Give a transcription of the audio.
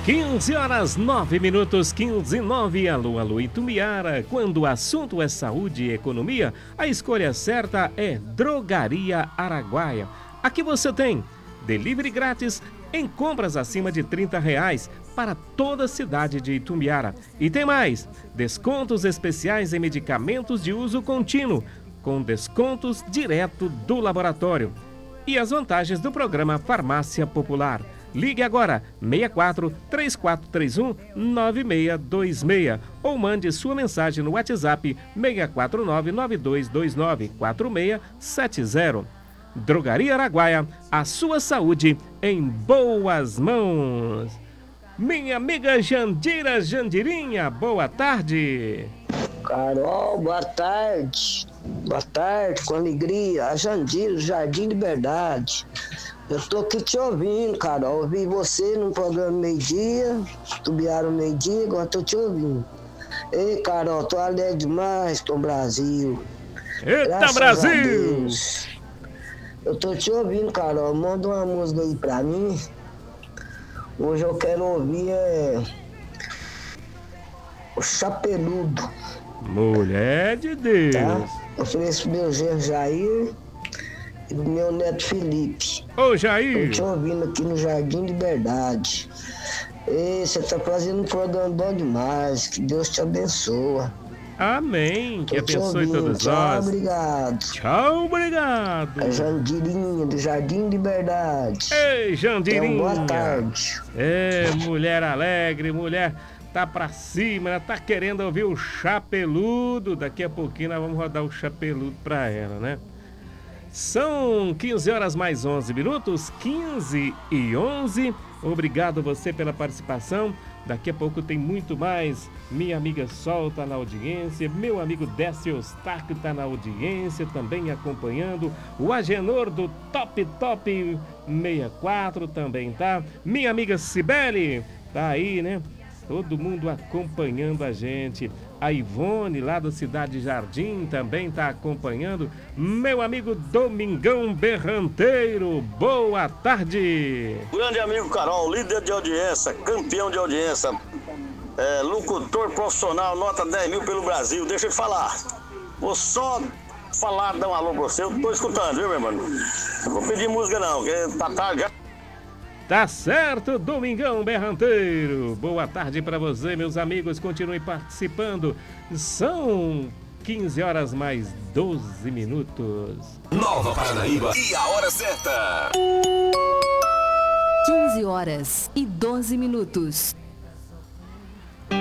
15 horas 9 minutos, 15 e 9. Alô, alô, Itumbiara. Quando o assunto é saúde e economia, a escolha certa é Drogaria Araguaia. Aqui você tem delivery grátis em compras acima de R$30 para toda a cidade de Itumbiara. E tem mais, descontos especiais em medicamentos de uso contínuo, com descontos direto do laboratório. E as vantagens do programa Farmácia Popular. Ligue agora, 64 3431 9626 ou mande sua mensagem no WhatsApp 649 9229 4670. Drogaria Araguaia, a sua saúde em boas mãos. Minha amiga Jandira Jandirinha, boa tarde. Carol, boa tarde. Boa tarde, com alegria. A Jandira, Jardim Liberdade. Eu tô aqui te ouvindo, Carol. Ouvi você no programa Meio-Dia, Itumbiara Meio-Dia, agora tô te ouvindo. Ei, Carol, tô alegre demais com o Brasil. Eita, Graças Brasil! Eu tô te ouvindo, Carol. Manda uma música aí pra mim. Hoje eu quero ouvir o Chapeludo. Mulher de Deus. Tá? Eu ofereço meu genro Jair e do meu neto Felipe. Ô, Jair. Tô te ouvindo aqui no Jardim Liberdade. Ei, você tá fazendo um programa bom demais. Que Deus te abençoa. Amém. Que Tô te abençoe ouvindo. todos Tchau, nós. obrigado. Tchau, obrigado. A Jandirinha do Jardim Liberdade. Ei, Jandirinha. Boa tarde. É, mulher alegre, mulher tá pra cima, ela tá querendo ouvir o Chapeludo. Daqui a pouquinho nós vamos rodar o Chapeludo pra ela, né? São 15 horas mais 11 minutos, 15 e 11. Obrigado você pela participação. Daqui a pouco tem muito mais. Minha amiga Sol tá na audiência. Meu amigo Décio Eustáquio tá na audiência também acompanhando. O Agenor do Top 64 também tá. Minha amiga Cibele tá aí, né? Todo mundo acompanhando a gente. A Ivone, lá da Cidade Jardim, também está acompanhando. Meu amigo Domingão Berranteiro, boa tarde. Grande amigo Carol, líder de audiência, campeão de audiência, locutor profissional, nota 10 mil pelo Brasil. Deixa eu te falar. Vou só falar, dar um alô pra você. Eu tô escutando, viu, meu irmão? Não vou pedir música não, porque tá tarde já. Tá certo, Domingão Berranteiro. Boa tarde para você, meus amigos. Continuem participando. São 15 horas mais 12 minutos. Nova Paranaíba e a hora certa. 15 horas e 12 minutos.